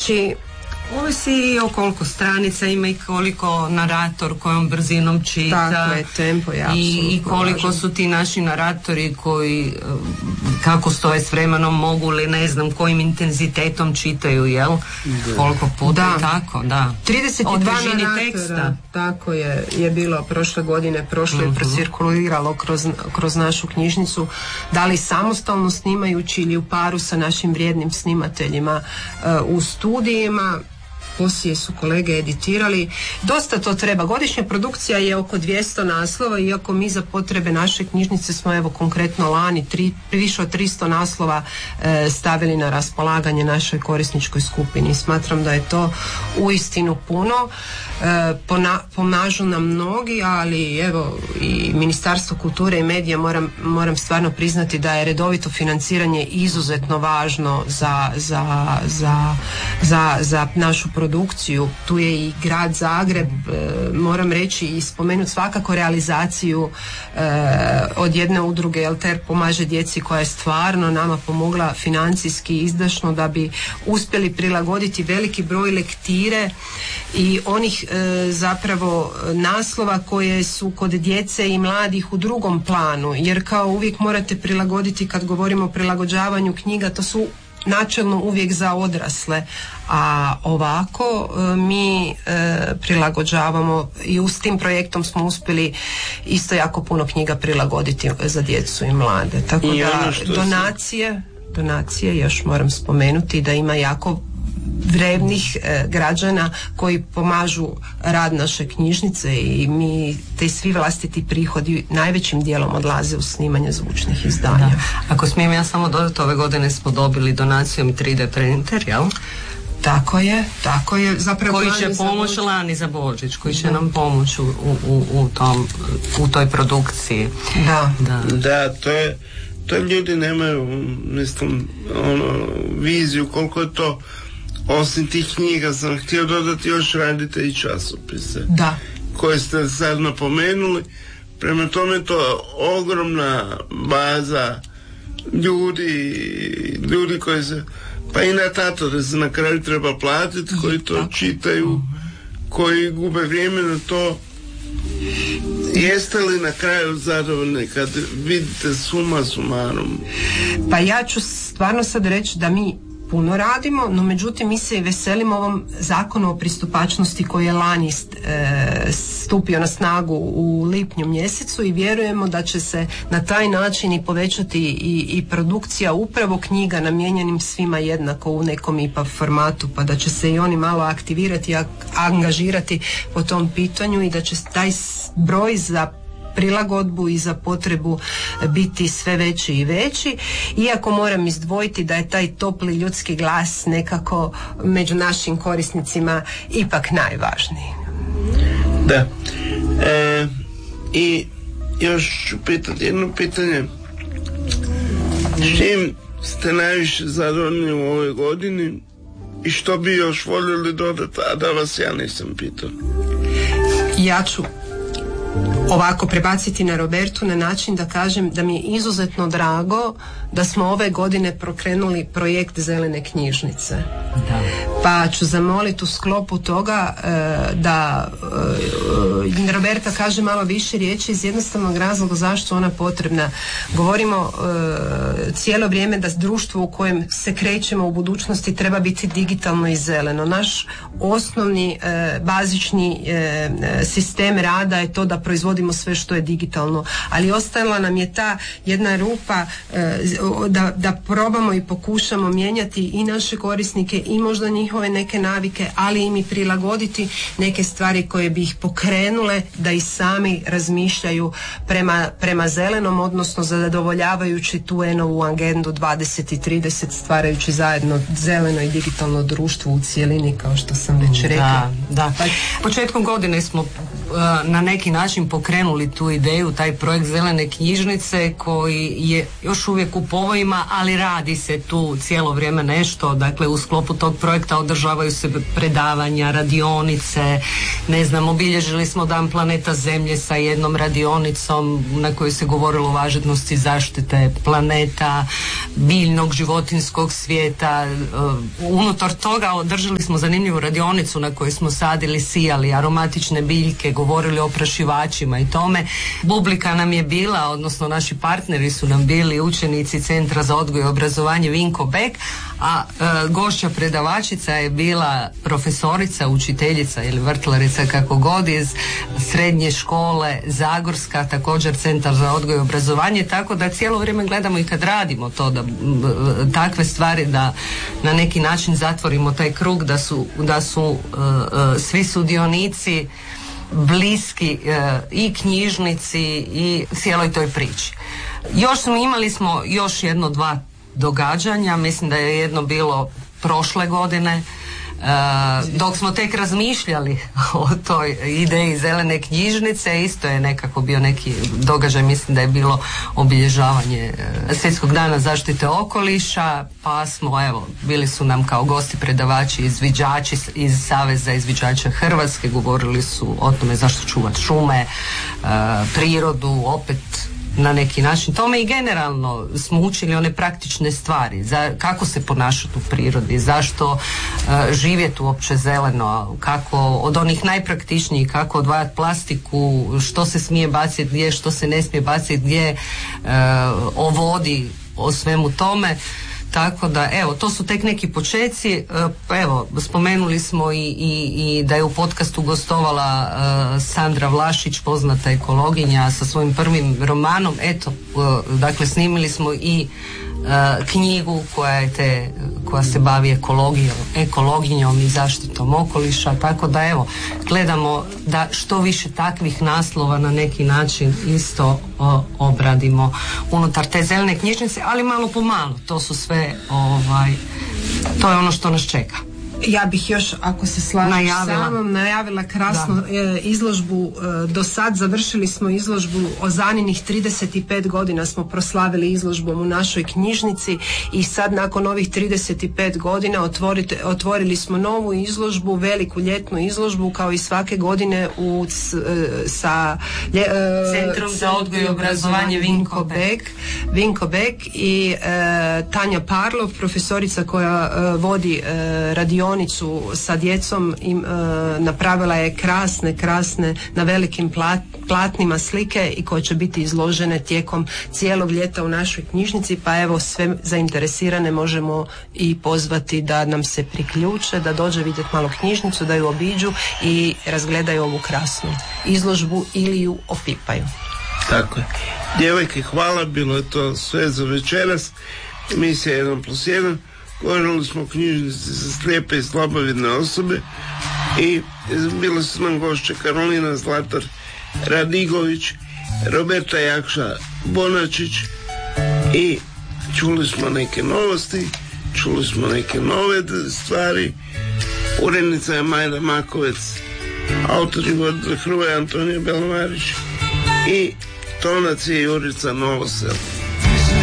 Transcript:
Znači, ovisi o koliko stranica ima i koliko narator kojom brzinom čita. Tako je, tempo je apsolutno i koliko važan. su ti naši naratori koji kako stoje s vremenom, mogu li ne znam kojim intenzitetom čitaju, jel? Koliko puta tako, da. 32 naratora, teksta. tako je bilo prošle godine, je procirkuliralo kroz našu knjižnicu, da li samostalno snimajući ili u paru sa našim vrijednim snimateljima u studijima. Poslije su kolege editirali. Dosta to treba. Godišnja produkcija je oko 200 naslova, iako mi za potrebe naše knjižnice smo evo konkretno lani više od 300 naslova stavili na raspolaganje našoj korisničkoj skupini. Smatram da je to uistinu puno. Pomažu nam mnogi, ali evo i Ministarstvo kulture i medija moram stvarno priznati da je redovito financiranje izuzetno važno za našu produkciju. Tu je i grad Zagreb, moram reći i spomenuti svakako realizaciju od jedne udruge Elter pomaže djeci koja je stvarno nama pomogla financijski izdašno da bi uspjeli prilagoditi veliki broj lektire i onih zapravo naslova koje su kod djece i mladih u drugom planu, jer kao uvijek morate prilagoditi, kad govorimo o prilagođavanju knjiga, to su načelno uvijek za odrasle, a ovako mi prilagođavamo i s tim projektom smo uspjeli isto jako puno knjiga prilagoditi za djecu i mlade. Tako I da donacije još moram spomenuti da ima jako vrevnih građana koji pomažu rad naše knjižnice i mi te svi vlastiti prihodi najvećim dijelom odlaze u snimanje zvučnih izdanja. Da. Ako smijem ja samo dodati, ove godine smo dobili donacijom 3D printer, jel? Tako je. Zapravo koji će pomoći lani za Božić, koji će nam pomoći u toj produkciji. Da, to ljudi nemaju, mislim, viziju koliko je to. Osim tih knjiga sam htio dodati, još radite i časopise koje ste sad napomenuli. Prema tome to je ogromna baza ljudi koji se, pa i natatore se na kraju treba platiti, koji to čitaju, koji gube vrijeme na to. Jeste li na kraju zadovoljni kad vidite suma sumarum? Pa ja ću stvarno sad reći da mi puno radimo, no međutim mi se i veselimo ovom zakonu o pristupačnosti koji je lani stupio na snagu u lipnju mjesecu i vjerujemo da će se na taj način i povećati i produkcija upravo knjiga namijenjenim svima jednako u nekom IPA formatu, pa da će se i oni malo aktivirati i angažirati po tom pitanju i da će taj broj za prilagodbu i za potrebu biti sve veći i veći, iako moram izdvojiti da je taj topli ljudski glas nekako među našim korisnicima ipak najvažniji. Da. I još ću pitati jedno pitanje. S čim ste najviše zadovoljni u ovoj godini i što bi još voljeli dodati, a da vas ja nisam pitao? Ja ću ovako prebaciti na Robertu na način da kažem da mi je izuzetno drago da smo ove godine pokrenuli projekt Zelene knjižnice. Pa ću zamoliti u sklopu toga da Roberta kaže malo više riječi iz jednostavnog razloga zašto ona potrebna. Govorimo cijelo vrijeme da društvo u kojem se krećemo u budućnosti treba biti digitalno i zeleno. Naš osnovni bazični sistem rada je to da proizvodimo sve što je digitalno, ali ostala nam je ta jedna rupa da probamo i pokušamo mijenjati i naše korisnike i možda njihove neke navike, ali im i prilagoditi neke stvari koje bi ih pokrenule da i sami razmišljaju prema zelenom, odnosno zadovoljavajući tu enovu agendu 2030, stvarajući zajedno zeleno i digitalno društvo u cijelini, kao što sam već rekla. Da. Početkom godine smo na neki način pokrenuli tu ideju, taj projekt zelene knjižnice koji je još uvijek u povojima, ali radi se tu cijelo vrijeme nešto. Dakle, u sklopu tog projekta održavaju se predavanja, radionice, ne znam, obilježili smo Dan planeta Zemlje sa jednom radionicom na kojoj se govorilo o važnosti zaštite planeta, biljnog, životinskog svijeta. Unutar toga održali smo zanimljivu radionicu na kojoj smo sadili, sijali aromatične biljke, govorili o oprašivačima i tome. Publika nam je bila, odnosno naši partneri su nam bili učenici Centra za odgoj i obrazovanje Vinko Bek, a gošća predavačica je bila profesorica, učiteljica ili vrtlarica kako god iz srednje škole Zagorska, također Centar za odgoj i obrazovanje, tako da cijelo vrijeme gledamo i kad radimo to, da takve stvari, da na neki način zatvorimo taj krug, da su svi sudionici bliski i knjižnici i cijeloj toj priči. Imali smo još 1-2 događanja, mislim da je jedno bilo prošle godine, dok smo tek razmišljali o toj ideji zelene knjižnice. Isto je nekako bio neki događaj, mislim da je bilo obilježavanje Svjetskog dana zaštite okoliša, pa smo, evo, bili su nam kao gosti predavači, izviđači iz Saveza izviđača Hrvatske, govorili su o tome zašto čuvati šume, prirodu, opet na neki način tome, i generalno smo učili one praktične stvari, kako se ponašati u prirodi, zašto živjeti uopće zeleno, kako od onih najpraktičnijih, kako odvajati plastiku, što se smije baciti gdje, što se ne smije baciti gdje, o vodi, o svemu tome. Tako da, evo, to su tek neki počeci. Evo, spomenuli smo i da je u podcastu gostovala Sandra Vlašić, poznata ekologinja, sa svojim prvim romanom. Eto, dakle, snimili smo i knjigu koja se bavi ekologinjom i zaštitom okoliša, tako da, evo, gledamo da što više takvih naslova na neki način isto obradimo unutar te zelene knjižnice, ali malo po malo, to su sve to je ono što nas čeka. Ja bih još, ako se slažeš sa mnom, najavila krasnu izložbu. Do sad završili smo izložbu o Zaninih 35 godina smo proslavili izložbom u našoj knjižnici, i sad nakon ovih 35 godina otvorili smo novu izložbu, veliku ljetnu izložbu, kao i svake godine sa Centrom za odgoj i obrazovanje Vinko Bek i Tanja Parlov, profesorica koja vodi radionicu sa djecom, napravila je krasne na velikim platnima slike i koje će biti izložene tijekom cijelog ljeta u našoj knjižnici, pa evo, sve zainteresirane možemo i pozvati da nam se priključe, da dođe vidjeti malo knjižnicu, da ju obiđu i razgledaju ovu krasnu izložbu ili ju opipaju. Tako je. Djevojke, hvala, bilo je to sve za večeras. Emisija 1+1. Govorili smo o knjižnici za slijepe i slabovidne osobe i bili su nam gošće Karolina Zlatar Radigović, Roberta Jakša Bonačić, i čuli smo neke novosti, čuli smo neke nove stvari. Urednica je Majda Makovec, autor Hrvoje Antonija Belomarić i tonac je Jurica Novosel.